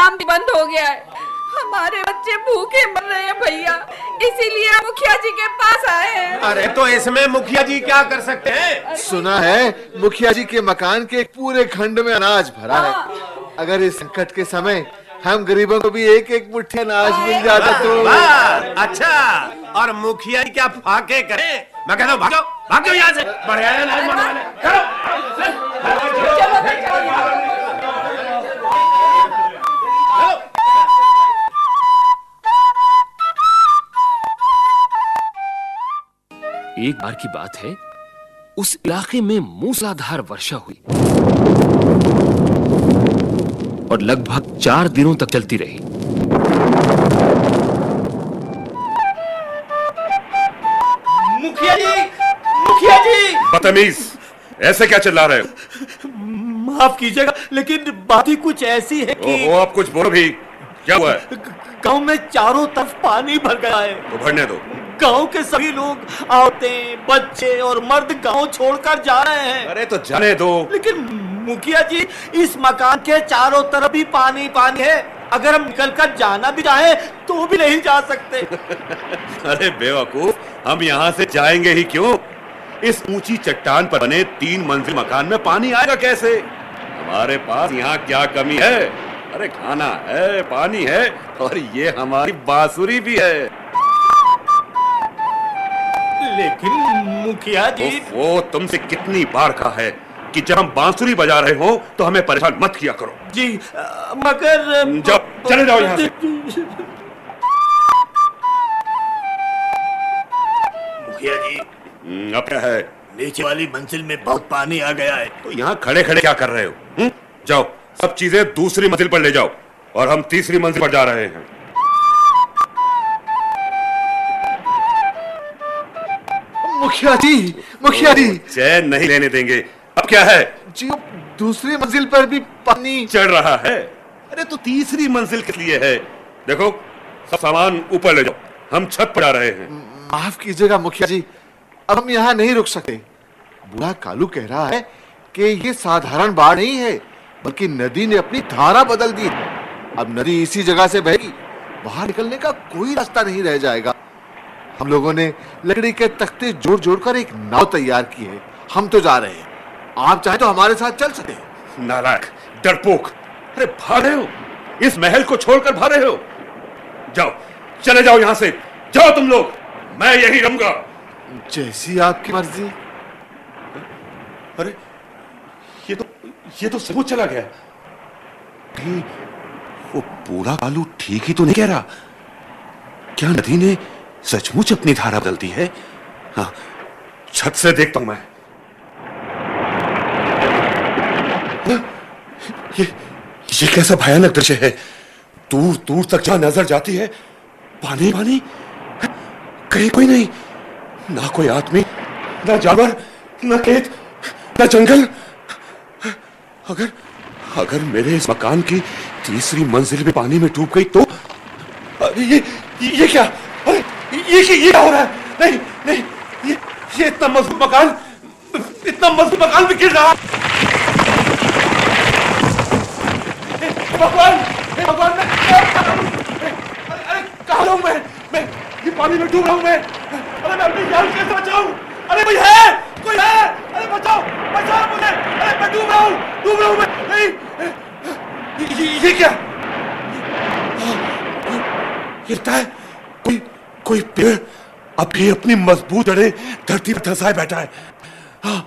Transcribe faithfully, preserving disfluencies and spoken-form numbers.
काम भी बंद हो गया है। हमारे बच्चे भूखे मर रहे हैं भैया, इसीलिए मुखिया जी के पास आए हैं। अरे तो इसमें मुखिया जी क्या कर सकते हैं? सुना है मुखिया जी के मकान के पूरे खंड में अनाज भरा है। अगर इस संकट के समय हम गरीबों को भी एक एक मुट्ठी अनाज मिल जाता तो। अच्छा, और मुखिया जी क्या फाके करें? मैं कहता हूँ भागो भागो यहाँ से, बढ़िया अनाज बनवाने। एक बार की बात है, उस इलाके में मूसलाधार वर्षा हुई और लगभग चार दिनों तक चलती रही। मुखिया जी, मुखिया जी! बदतमीज, ऐसे क्या चिल्ला रहे हो? माफ कीजिएगा, लेकिन बात ही कुछ ऐसी है कि ओहो, आप कुछ बोलो भी। क्या हुआ है? गांव में चारों तरफ पानी भर गया है। तो भरने दो। गांव के सभी लोग, औरतें, बच्चे और मर्द गांव छोड़कर जा रहे हैं। अरे तो जाने दो। लेकिन मुखिया जी, इस मकान के चारों तरफ ही पानी पानी है। अगर हम निकलकर जाना भी चाहे तो भी नहीं जा सकते। अरे बेवकूफ, हम यहाँ से जाएंगे ही क्यों? इस ऊंची चट्टान पर बने तीन मंजिल मकान में पानी आएगा कैसे? हमारे पास यहाँ क्या कमी है? अरे खाना है, पानी है, और ये हमारी बांसुरी भी है। लेकिन मुखिया जी, वो तुमसे कितनी बार कहा है कि जब हम बांसुरी बजा रहे हो तो हमें परेशान मत किया करो। जी, मगर जाओ, चले जाओ यहाँ से। मुखिया जी, अब क्या है? नीचे वाली मंजिल में बहुत पानी आ गया है। तो यहाँ खड़े खड़े क्या कर रहे हो? हुँ? जाओ, सब चीजें दूसरी मंजिल पर ले जाओ, और हम तीसरी मंजिल पर जा रहे हैं। मुखिया जी, मुखिया जी! चैन नहीं लेने देंगे। अब क्या है? जी, दूसरी मंजिल पर भी पानी चढ़ रहा है। अरे तो तीसरी मंजिल किस लिए है? देखो, सब सामान ऊपर ले जाओ, हम छत पर आ रहे हैं। माफ कीजिएगा मुखिया जी, अब हम यहाँ नहीं रुक सकते। बूढ़ा कालू कह रहा है कि ये साधारण बाढ़ नहीं है, बल्कि नदी ने अपनी धारा बदल दी। अब नदी इसी जगह से बहेगी, बाहर निकलने का कोई रास्ता नहीं रह जाएगा। हम लोगों ने लकड़ी के तख्ते जोड़ जोड़कर एक नाव तैयार की है। हम तो जा रहे हैं, आप चाहे तो हमारे साथ चल सकते हैं। नालायक, डरपोक! अरे भाग रहे हो? इस महल को छोड़कर भाग रहे हो? जाओ, चले जाओ यहाँ से, जाओ तुम लोग, मैं यही रहूंगा। जैसी आपकी मर्जी। अरे ये तो ये तो सचमुच चला गया। कहीं वो बूढ़ा कालू ठीक ही तो नहीं कह रहा? क्या नदी ने सचमुच अपनी धारा बदल दी है? हाँ, छत से देखता हूं मैं। ये ये कैसा भयानक दृश्य है? दूर दूर तक जहां नजर जाती है, पानी पानी, कहीं कोई नहीं, ना कोई आदमी, ना जानवर, ना खेत, ना जंगल। अगर अगर मेरे इस मकान की तीसरी मंजिल भी पानी में डूब गई तो ये ये क्या? अरे ये ये क्या हो रहा है? नहीं नहीं, ये ये इतना मजबूत मकान, इतना मजबूत मकान भी गिर रहा। भगवान, भगवान, मैं अरे अरे कहाँ हूँ मैं? मैं ये पानी में डूब रहा हूँ मैं। अरे मैं अपनी जान कैसे बचाऊं? अरे कोई है, कोई है, अरे बचाओ, बचाओ मुझे। अरे मैं डूब रहा हूँ, डूब रहा हूँ मैं। नहीं, ये, ये क्या? ये लगता है कोई कोई पेड़ अभी अपनी मजबूत जड़ें धरती पर धंसाए बैठा है।